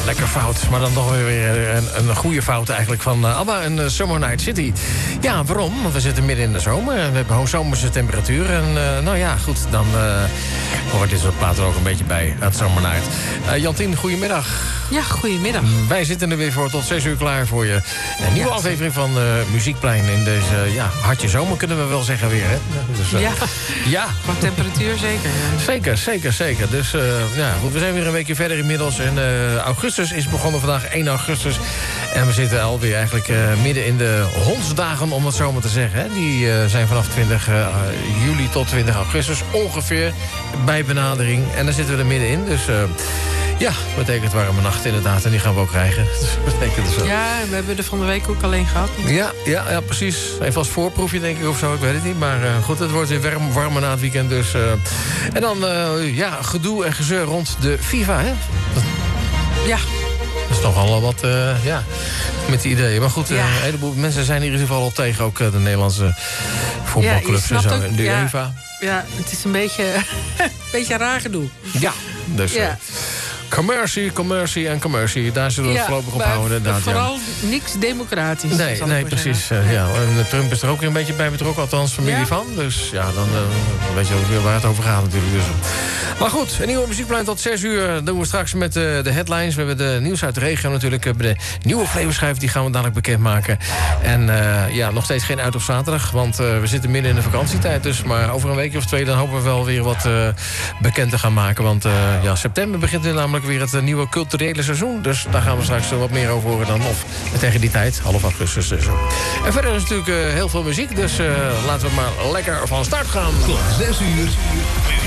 lekker fout. Maar dan toch weer een goede fout eigenlijk van ABBA en Summer Night City. Ja, waarom? Want we zitten midden in de zomer. We hebben gewoon zomerse temperatuur. En nou ja, goed, dan hoort dit soort platen er ook een beetje bij. Het Summer Night. Jantien, goedemiddag. Ja, goedemiddag. Wij zitten er weer voor tot 6 uur klaar voor je. Een nieuwe aflevering van Muziekplein in deze hartje zomer, kunnen we wel zeggen weer. Hè? Dus, ja. Qua temperatuur zeker. Ja. Zeker. Dus goed, we zijn weer een weekje verder inmiddels. En augustus is begonnen vandaag, 1 augustus. En we zitten alweer eigenlijk midden in de hondsdagen, om het zo maar te zeggen. Hè? Die zijn vanaf 20 juli tot 20 augustus ongeveer bij benadering. En dan zitten we er middenin. Dus ja, betekent warme nacht inderdaad. En die gaan we ook krijgen. Dus betekent dus ja, we hebben er van de week ook alleen gehad. Ja, precies. Even als voorproefje denk ik of zo, ik weet het niet. Maar goed, het wordt weer warmer na het weekend. Dus, en dan gedoe en gezeur rond de FIFA, hè? Ja. Dat is toch al wat, met die ideeën. Maar goed, een heleboel mensen zijn hier in ieder geval al tegen. Ook de Nederlandse voetbalclubs en zo. Ook, de UEFA. Ja, het is een beetje raar gedoe. Ja, dus... Ja. Commercie. Daar zullen we het voorlopig op houden. Inderdaad, vooral niks democratisch. Nee, precies. En Trump is er ook een beetje bij betrokken, althans familie van. Dus ja, dan weet je ook weer waar het over gaat natuurlijk. Dus. Maar goed, een nieuwe Muziekplein tot 6 uur. Doen we straks met de headlines. We hebben de nieuws uit de regio natuurlijk. De nieuwe Flevoschijf, die gaan we dadelijk bekendmaken. En nog steeds geen uit op zaterdag. Want we zitten midden in de vakantietijd. Dus maar over een weekje of 2 dan hopen we wel weer wat bekend te gaan maken. Want september begint er namelijk weer het nieuwe culturele seizoen. Dus daar gaan we straks wat meer over horen dan of tegen die tijd, half augustus dus. En verder is natuurlijk heel veel muziek. Dus laten we maar lekker van start gaan. Tot 6 uur.